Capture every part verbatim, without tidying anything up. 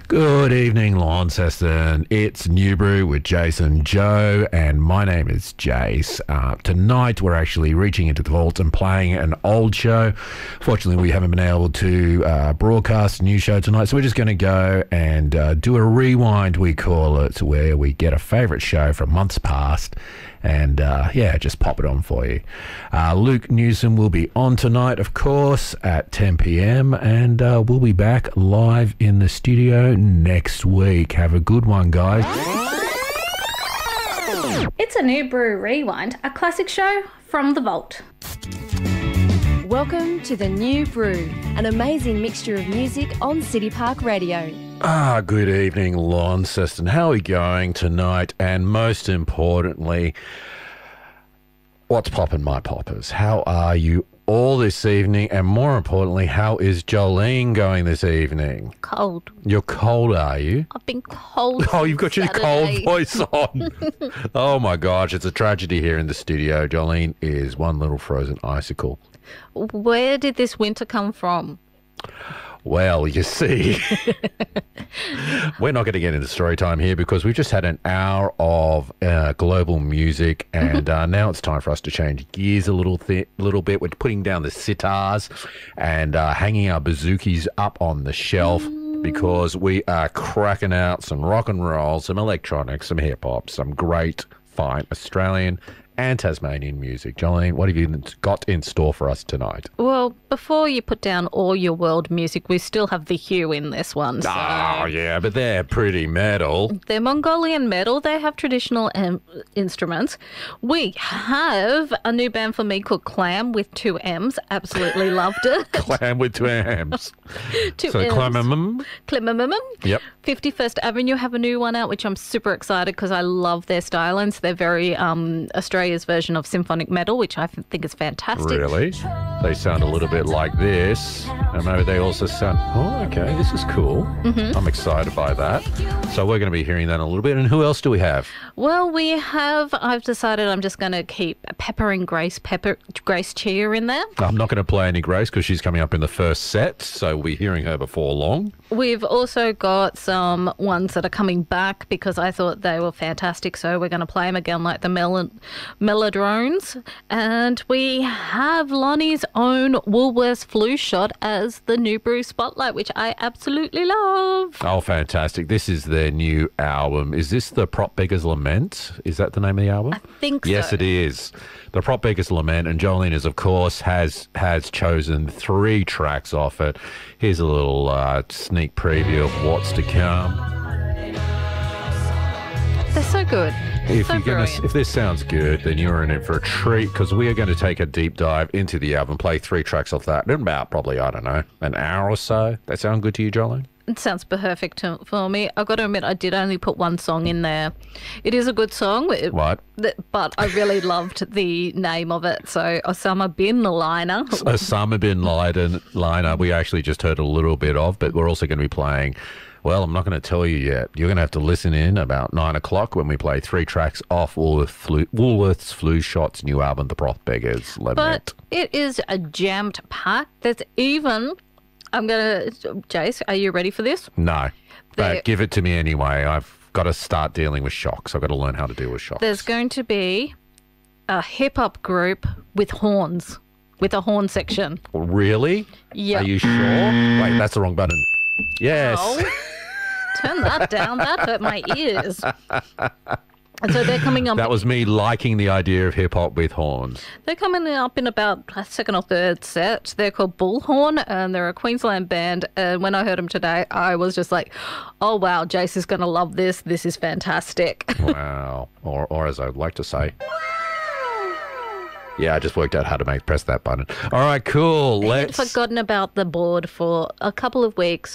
Good evening, Launceston. It's New Brew with Jason Joe, and my name is Jace. Uh, tonight, we're actually reaching into the vault and playing an old show. Fortunately, we haven't been able to uh, broadcast a new show tonight, so we're just going to go and uh, do a rewind, we call it, where we get a favourite show from months past and, uh, yeah, just pop it on for you. Uh, Luke Newsom will be on tonight, of course, at ten p.m, and uh, we'll be back live in the studio next week. Have a good one, guys. It's a New Brew Rewind, a classic show from the vault. Welcome to the New Brew, an amazing mixture of music on City Park Radio. Ah, good evening, Launceston. How are we going tonight? And most importantly, what's poppin' my poppers? How are you all this evening? And more importantly, how is Jolene going this evening? Cold. You're cold, are you? I've been cold. Oh, you've got your Saturday. cold voice on. Oh my gosh, it's a tragedy here in the studio. Jolene is one little frozen icicle. Where did this winter come from? Well, you see, we're not going to get into story time here because we've just had an hour of uh, global music, and uh, now it's time for us to change gears a little th- little bit. We're putting down the sitars and uh, hanging our bazookies up on the shelf because we are cracking out some rock and roll, some electronic, some hip hop, some great, fine Australian and Tasmanian music. Jolene, what have you got in store for us tonight? Well, before you put down all your world music, we still have The Hue in this one. So. Oh, yeah, but they're pretty metal. They're Mongolian metal. They have traditional um, instruments. We have a new band for me called Clam with two M's. Absolutely loved it. Clam with two M's. two So M's. Clamamum. Clamamum. Yep. fifty-first Avenue have a new one out, which I'm super excited because I love their stylings. They're very um, Australia's version of symphonic metal, which I think is fantastic. Really? They sound a little bit like this. And maybe they also sound, oh, okay, this is cool. Mm-hmm. I'm excited by that. So we're going to be hearing that in a little bit. And who else do we have? Well, we have, I've decided I'm just going to keep peppering Grace Pepper, Grace Chia in there. I'm not going to play any Grace because she's coming up in the first set. So we'll be hearing her before long. We've also got some ones that are coming back because I thought they were fantastic. So we're going to play them again, like the Mel- Melodrones. And we have Lonnie's own Woolworths Flu Shot as the New Brew Spotlight, which I absolutely love. Oh, fantastic. This is their new album. Is this the Prop Beggar's Lament? Is that the name of the album? I think Yes, so. it is. The Prop Beggar's Lament, and Jolene is, of course, has has chosen three tracks off it. Here's a little uh, sneak preview of what's to come. They're so good. If so you're gonna, brilliant. if this sounds good, then you're in it for a treat because we are going to take a deep dive into the album, play three tracks off that in about probably, I don't know, an hour or so. That sound good to you, Jolene? It sounds perfect to, for me. I've got to admit, I did only put one song in there. It is a good song. It, What? th- But I really loved the name of it. So, Osama Bin Laden. Osama bin Laden liner we actually just heard a little bit of, but we're also going to be playing, well, I'm not going to tell you yet. You're going to have to listen in about nine o'clock when we play three tracks off Woolworth Flu, Woolworth's Flu Shot's new album, The Prop Beggars Lament. But it is a jammed pack. There's even... I'm going to... Jace, are you ready for this? No, There- but give it to me anyway. I've got to start dealing with shocks. I've got to learn how to deal with shocks. There's going to be a hip-hop group with horns, with a horn section. Really? Yeah. Are you sure? Wait, that's the wrong button. Yes. Oh, turn that down. That hurt my ears. And so they're coming up. That was me liking the idea of hip hop with horns. They're coming up in about a second or third set. They're called Bullhorn, and they're a Queensland band. And when I heard them today, I was just like, "Oh wow, Jace is going to love this. This is fantastic." Wow. Or, or as I would like to say. Yeah, I just worked out how to make press that button. All right, cool. I'd Let's. forgotten about the board for a couple of weeks.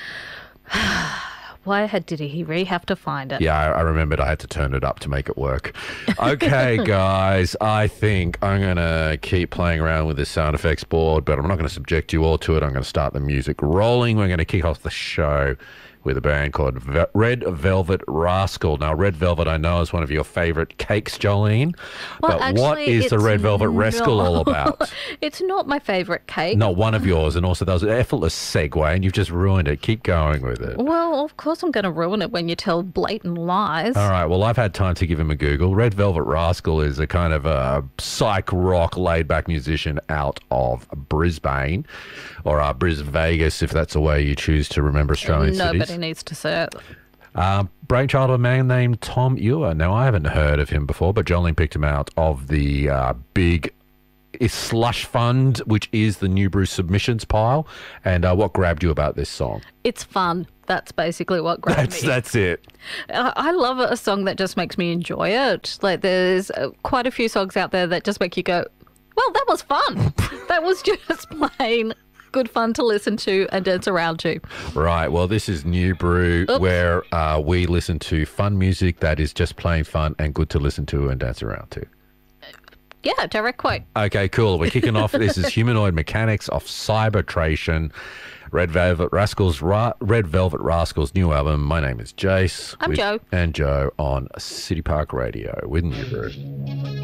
Why had did he re have to find it? Yeah, I, I remembered I had to turn it up to make it work. Okay, guys, I think I'm going to keep playing around with this sound effects board, but I'm not going to subject you all to it. I'm going to start the music rolling. We're going to kick off the show with a band called Ve- Red Velvet Rascal. Now, Red Velvet, I know, is one of your favourite cakes, Jolene. Well, but what actually, is the it's Red Velvet Rascal not- all about? It's not my favourite cake. Not one of yours, and also that was an effortless segue, and you've just ruined it. Keep going with it. Well, of course I'm going to ruin it when you tell blatant lies. All right, well, I've had time to give him a Google. Red Velvet Rascal is a kind of a psych rock laid-back musician out of Brisbane, or uh, Bris Vegas, if that's the way you choose to remember Australian Nobody cities. needs to say it. Uh, brainchild of a man named Tom Ewer. Now, I haven't heard of him before, but Jolene picked him out of the uh, big slush fund, which is the New Brew submissions pile. And uh, what grabbed you about this song? It's fun. That's basically what grabbed That's me. that's it. I I love a song that just makes me enjoy it. Like, there's uh, quite a few songs out there that just make you go, well, that was fun. That was just plain good fun to listen to and dance around to. Right. Well, this is New Brew, Oops. where uh, we listen to fun music that is just plain fun and good to listen to and dance around to. Yeah, direct quote. Okay, cool. We're kicking off. This is Humanoid Mechanics of Cybertration. Red Velvet Rascals, Ra- Red Velvet Rascals' new album. My name is Jace. I'm with- Joe. And Joe on City Park Radio with New Brew.